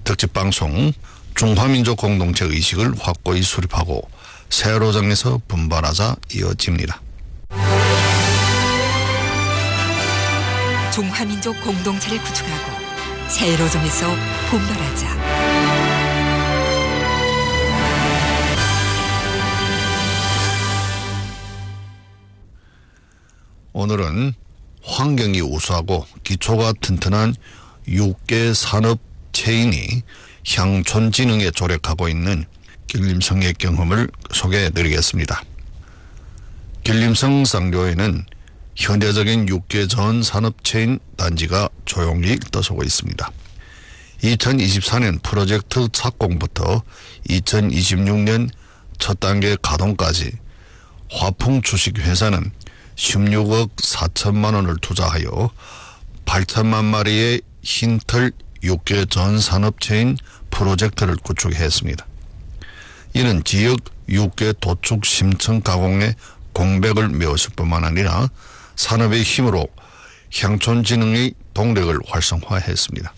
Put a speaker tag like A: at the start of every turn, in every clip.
A: 특집 방송 중화민족 공동체 의식을 확고히 수립하고 새로 정해서 분발하자 이어집니다.
B: 중화민족 공동체를 구축하고 새로 정해서 분발하자.
A: 오늘은 환경이 우수하고 기초가 튼튼한 6개 산업 체인이 향촌진흥에 조력하고 있는 길림성의 경험을 소개해드리겠습니다. 길림성 쌍교에는 현대적인 6개 전 산업 체인 단지가 조용히 떠서고 있습니다. 2024년 프로젝트 착공부터 2026년 첫 단계 가동까지 화풍 주식회사는 16억 4천만 원을 투자하여 8천만 마리의 흰털 6개 전 산업체인 프로젝트를 구축했습니다. 이는 지역 6개 도축 심층 가공의 공백을 메웠을 뿐만 아니라 산업의 힘으로 향촌진흥의 동력을 활성화했습니다.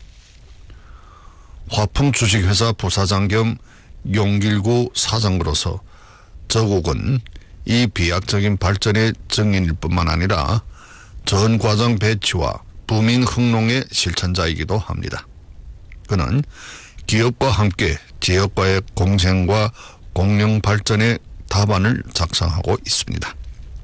A: 화풍 주식회사 부사장 겸 용길구 사장으로서 저국은 이 비약적인 발전의 증인일 뿐만 아니라 전 과정 배치와 부민 흥농의 실천자이기도 합니다. 그는 기업과 함께 지역과의 공생과 공영 발전의 답안을 작성하고 있습니다.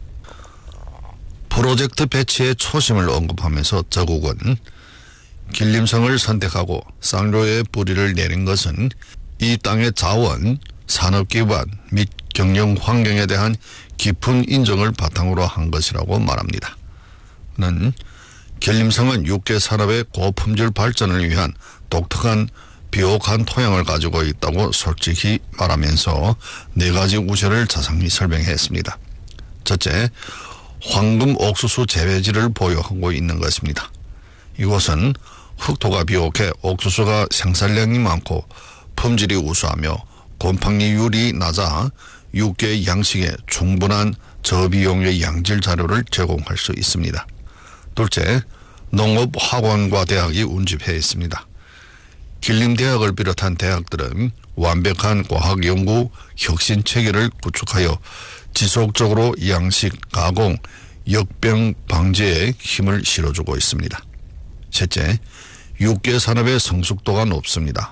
A: 프로젝트 배치의 초심을 언급하면서 저국은 길림성을 선택하고 쌍교에 뿌리를 내린 것은 이 땅의 자원, 산업 기반 및 경영 환경에 대한 깊은 인정을 바탕으로 한 것이라고 말합니다. 는 길림성은 6개 산업의 고품질 발전을 위한 독특한 비옥한 토양을 가지고 있다고 솔직히 말하면서 4가지 우세를 자세히 설명했습니다. 첫째, 황금 옥수수 재배지를 보유하고 있는 것입니다. 이곳은 흑토가 비옥해 옥수수가 생산량이 많고 품질이 우수하며 곰팡이율이 낮아 6개 양식에 충분한 저비용의 양질 자료를 제공할 수 있습니다. 둘째, 농업학원과 대학이 운집해 있습니다. 길림대학을 비롯한 대학들은 완벽한 과학연구 혁신 체계를 구축하여 지속적으로 양식, 가공, 역병 방지에 힘을 실어주고 있습니다. 셋째, 6개 산업의 성숙도가 높습니다.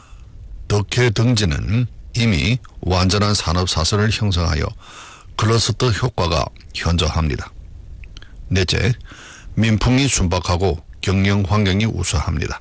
A: 덕혜 등지는 이미 완전한 산업 사슬을 형성하여 클러스터 효과가 현저합니다. 넷째, 민풍이 순박하고 경영 환경이 우수합니다.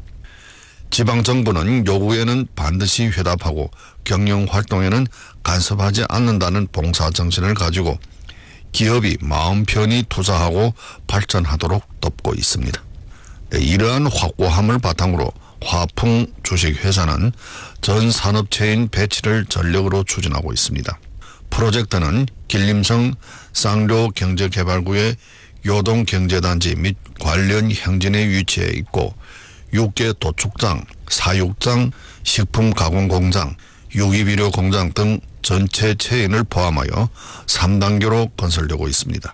A: 지방정부는 요구에는 반드시 회답하고 경영 활동에는 간섭하지 않는다는 봉사정신을 가지고 기업이 마음 편히 투자하고 발전하도록 돕고 있습니다. 이러한 확고함을 바탕으로 화풍 주식회사는 전 산업체인 배치를 전력으로 추진하고 있습니다. 프로젝트는 길림성 쌍교 경제개발구의 요동경제단지 및 관련 행진에 위치해 있고 6개 도축장, 사육장, 식품가공공장, 유기비료 공장 등 전체 체인을 포함하여 3단계로 건설되고 있습니다.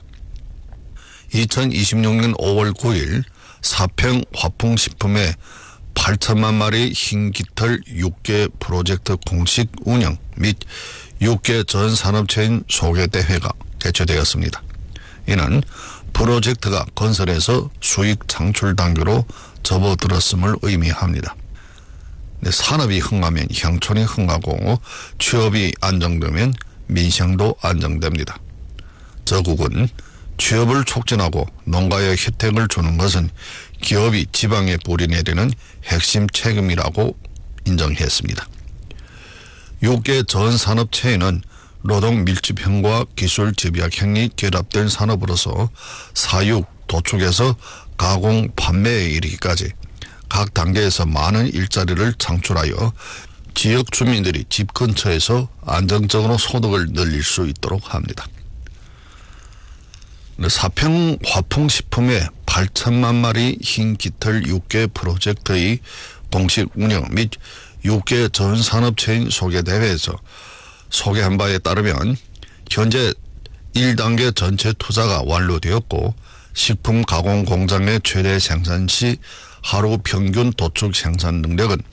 A: 2026년 5월 9일 사평 화풍식품의 8천만 마리 흰깃털 6개 프로젝트 공식 운영 및 6개 전 산업체인 소개대회가 개최되었습니다. 이는 프로젝트가 건설에서 수익 창출 단계로 접어들었음을 의미합니다. 산업이 흥하면 향촌이 흥하고 취업이 안정되면 민생도 안정됩니다. 저국은 취업을 촉진하고 농가에 혜택을 주는 것은 기업이 지방에 뿌리 내리는 핵심 책임이라고 인정했습니다. 6개 전 산업 체인은 노동 밀집형과 기술 집약형이 결합된 산업으로서 사육, 도축에서 가공, 판매에 이르기까지 각 단계에서 많은 일자리를 창출하여 지역 주민들이 집 근처에서 안정적으로 소득을 늘릴 수 있도록 합니다. 사평 화풍식품의 8천만 마리 흰 깃털 6개 프로젝트의 공식 운영 및 6개 전 산업체인 소개대회에서 소개한 바에 따르면 현재 1단계 전체 투자가 완료되었고 식품 가공 공장의 최대 생산 시 하루 평균 도축 생산 능력은